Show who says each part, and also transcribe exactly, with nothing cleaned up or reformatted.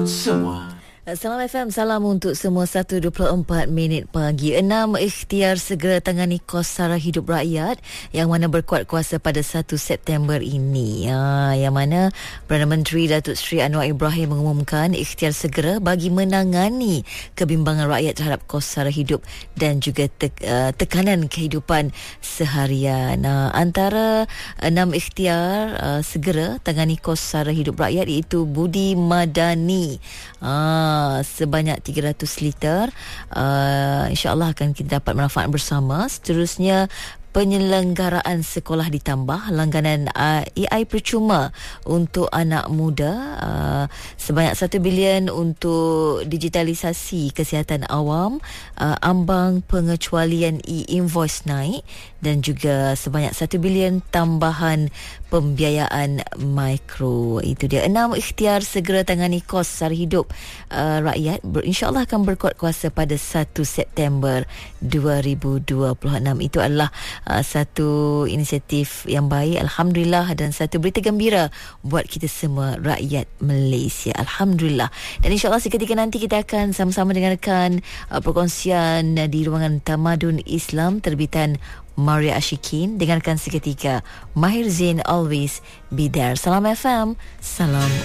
Speaker 1: untuk semua.
Speaker 2: Salam F M, salam untuk semua. Satu dua puluh empat minit pagi. Enam ikhtiar segera tangani kos sara hidup rakyat yang mana berkuat kuasa pada satu September ini. Ha, yang mana Perdana Menteri Datuk Seri Anwar Ibrahim mengumumkan ikhtiar segera bagi menangani kebimbangan rakyat terhadap kos sara hidup dan juga te- uh, tekanan kehidupan seharian. Ha, antara enam ikhtiar uh, segera tangani kos sara hidup rakyat iaitu budi madani. Ha, sebanyak tiga ratus liter, uh, insyaAllah akan kita dapat manfaat bersama. Seterusnya, penyelenggaraan sekolah ditambah, langganan uh, A I percuma untuk anak muda, uh, sebanyak satu bilion untuk digitalisasi kesihatan awam, uh, ambang pengecualian e-invoice naik dan juga sebanyak satu bilion tambahan pembiayaan mikro. Itu dia enam ikhtiar segera tangani kos sara hidup uh, rakyat, insyaAllah akan berkuat kuasa pada satu September dua ribu dua puluh enam. Itu adalah Uh, satu inisiatif yang baik, Alhamdulillah, dan satu berita gembira buat kita semua rakyat Malaysia, Alhamdulillah. Dan insyaAllah seketika nanti kita akan sama-sama dengarkan uh, perkongsian uh, di ruangan Tamadun Islam terbitan Maria Ashikin. Dengarkan seketika Mahir Zain, Always Be There. Salam F M, salam